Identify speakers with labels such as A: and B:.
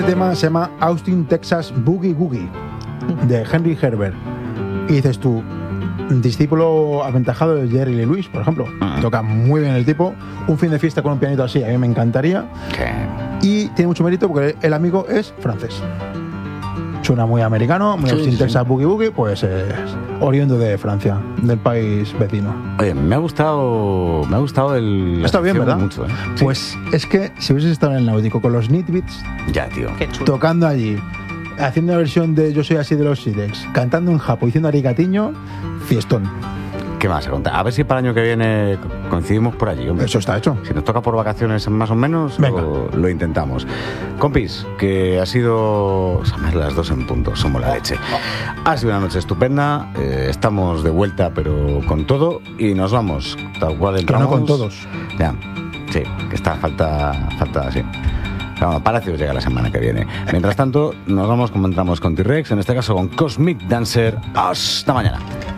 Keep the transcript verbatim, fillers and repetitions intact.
A: tema se llama Austin, Texas Boogie Woogie, de Henry Herbert. Y dices tú, discípulo aventajado de Jerry Lee Lewis, por ejemplo. Uh-huh. Toca muy bien el tipo. Un fin de fiesta con un pianito así, a mí me encantaría.
B: ¿Qué?
A: Y tiene mucho mérito porque el amigo es francés. Suena muy americano, muy Austin, sí, Texas sí. Boogie Woogie, pues es oriundo de Francia, del país vecino.
B: Oye, me ha gustado, me ha gustado el...
A: Está bien, ¿verdad?
B: Mucho, ¿eh?
A: Pues
B: sí.
A: Es que si hubieses estado en el Náutico con los Nitbits,
B: ya, tío,
A: qué chulo, tocando allí, haciendo una versión de Yo soy así de los Sidex, cantando en japo, diciendo arigatiño, fiestón.
B: ¿Qué más se conta? A ver si para el año que viene coincidimos por allí, hombre.
A: Eso está hecho.
B: Si nos toca por vacaciones más o menos, lo, lo intentamos. Compis, que ha sido... Somos las dos en punto, somos la leche. Ha sido una noche estupenda, eh, estamos de vuelta, pero con todo, y nos vamos, tal cual entramos.
A: Pero no con todos.
B: Ya, sí, que está, falta, falta, sí. Bueno, Palacios llega la semana que viene. Mientras tanto, nos vamos como entramos con T-Rex, en este caso con Cosmic Dancer. Hasta mañana.